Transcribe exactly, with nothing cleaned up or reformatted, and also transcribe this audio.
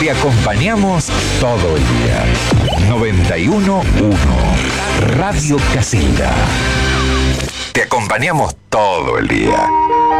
Te acompañamos todo el día. noventa y uno punto uno Radio Casita. Te acompañamos todo el día.